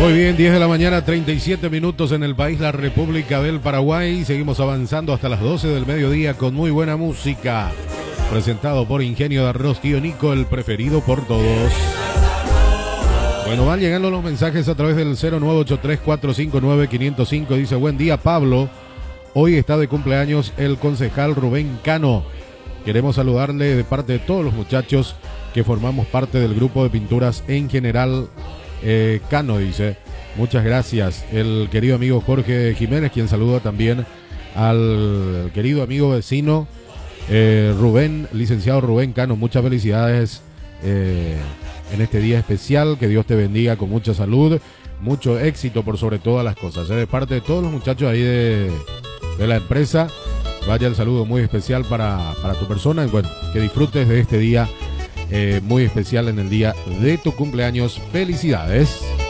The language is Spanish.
Muy bien, 10 de la mañana, 37 minutos en el país, la República del Paraguay. Seguimos avanzando hasta las 12 del mediodía con muy buena música. Presentado por Ingenio de Arroz Tío Nico, el preferido por todos. Bueno, van llegando los mensajes a través del 0983-459-505. Dice, buen día, Pablo. Hoy está de cumpleaños el concejal Rubén Cano. Queremos saludarle de parte de todos los muchachos que formamos parte del grupo de pinturas en general. Cano dice, muchas gracias. El querido amigo Jorge Jiménez, quien saluda también al querido amigo vecino Rubén, licenciado Rubén Cano. Muchas felicidades en este día especial. Que Dios te bendiga con mucha salud, mucho éxito por sobre todas las cosas. De parte de todos los muchachos ahí de la empresa, vaya el saludo muy especial para tu persona. Y bueno, que disfrutes de este día muy especial en el día de tu cumpleaños. Felicidades.